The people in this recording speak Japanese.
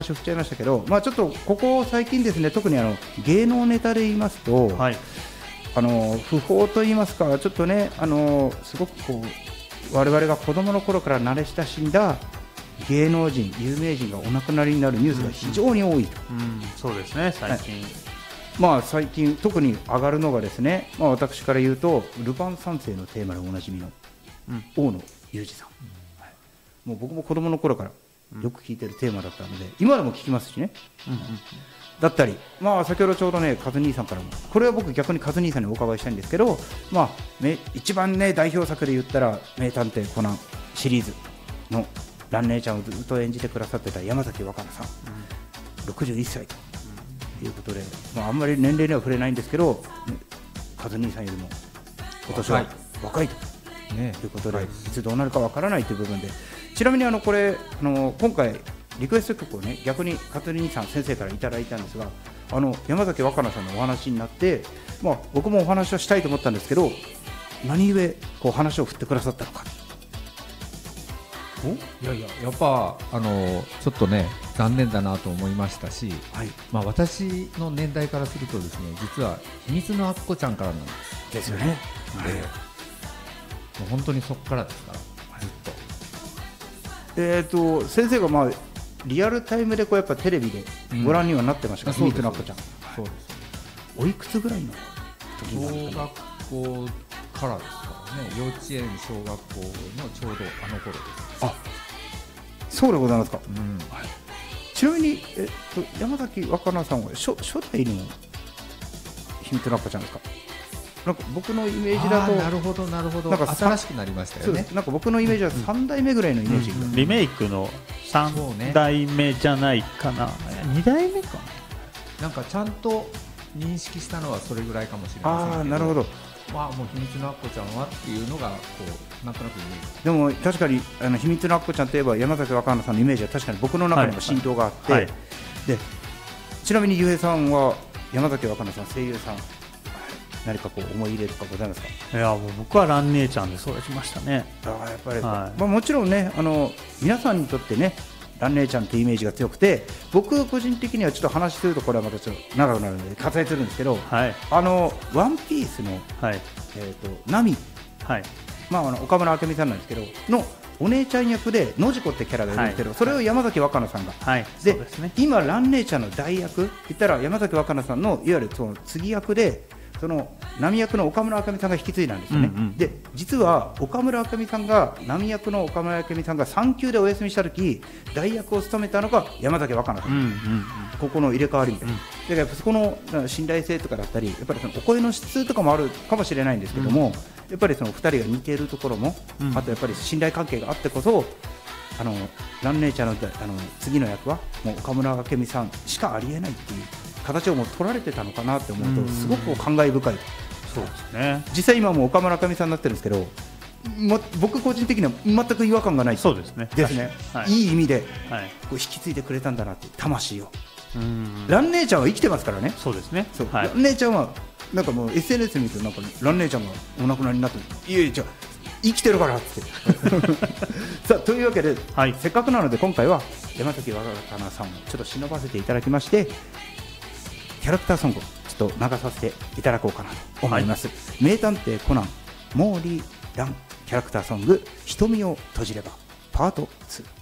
振っちゃいましたけど、ちょっとここ最近ですね、特に芸能ネタで言いますと、 はい、 不法と言いますか、ちょっとね、すごくこう我々が子供の頃から慣れ親しんだ芸能人、有名人がお亡くなりになるニュースが非常に多いと。 そうですね、最近、 最近特に上がるのがですね、私から言うとルパン三世のテーマでおなじみの大野裕二さん、もう僕も子供の頃からよく聞いてるテーマだったので、今でも聞きますしね、だったり、先ほどちょうどね、カズ兄さんからも、これは僕逆にカズ兄さんにお伺いしたいんですけど、一番ね代表作で言ったら名探偵コナンシリーズの蘭姉ちゃんをずっと演じてくださってた山崎若菜さん、61歳ということで、あんまり年齢には触れないんですけど、カズ兄さんよりも今年は若いということで、いつどうなるかわからないという部分で、ちなみにこれ今回リクエスト曲をね、逆にカズ兄さん先生からいただいたんですが、山崎若菜さんのお話になって、僕もお話をしたいと思ったんですけど、何故こう話を振ってくださったのか。 やっぱちょっとね残念だなと思いましたし、私の年代からするとですね、実は秘密のアッコちゃんからなんですよね。 もう本当にそこからですから、ずっと。先生がリアルタイムでこうやっぱテレビでご覧にはなってましたか、秘密のアッコちゃん。 そうです。 おいくつぐらいの時小学校からですからね、幼稚園小学校のちょうどあの頃です。 そうでございますか。ちなみに、山崎若菜さんは初代の秘密のアッコちゃんですか。なんか僕のイメージだと、 なるほどなるほど、なんか新しくなりましたよね。 なんか僕のイメージは3代目ぐらいのイメージ、 リメイクの3代目じゃないかな、2代目かな。なんかちゃんと認識したのはそれぐらいかもしれませんけど。 なるほど。 もう秘密のアッコちゃんはっていうのがこうなんとなくイメージ。 でも確かに秘密のアッコちゃんといえば山崎若菜さんのイメージは確かに僕の中にも浸透があって、でちなみにゆうへいさんは山崎若菜さん、声優さん、何かこう思い入れとかございますか。 いや、もう僕は蘭姉ちゃんで育ちましたね。 やっぱり、もちろんね、皆さんにとってね、蘭姉ちゃんというイメージが強くて、僕個人的にはちょっと話するとこれはまたちょっと長くなるので割愛するんですけど、ワンピースの、ナミ、岡村明美さんなんですけどのお姉ちゃん役で野次子ってキャラがいるんですけど、それを山崎若菜さんが、で今蘭姉ちゃんの代役言ったら山崎若菜さんのいわゆるその次役で、そのナミ役の岡村明美さんが引き継いだんですよね。で実は岡村明美さんがナミ役の岡村明美さんが産休でお休みした時、代役を務めたのが山崎若菜さん、ここの入れ替わりみたいな、だからやっぱそこの信頼性とかだったり、やっぱりそのお声の質とかもあるかもしれないんですけども、やっぱりその2人が似ているところも、あとやっぱり信頼関係があってこそ、蘭姉ちゃんの次の役はもう岡村明美さんしかありえないっていう形をもう取られてたのかなって思うと、すごく感慨深い。 そうですね。 実際今も岡村明美さんになってるんですけど、僕個人的には全く違和感がない。 そうですね。 いい意味でこう引き継いでくれたんだなっていう魂を。蘭姉ちゃんは生きてますからね。 そうですね。 蘭姉ちゃんはなんかもう SNS 見るとなんか蘭姉ちゃんがお亡くなりになってる、いやじゃ生きてるからってさあというわけで、せっかくなので今回は山崎若菜さんをちょっと忍ばせていただきまして、キャラクターソングをちょっと流させていただこうかなと思います。名探偵コナンモーリー・ランキャラクターソング、瞳を閉じればパート2。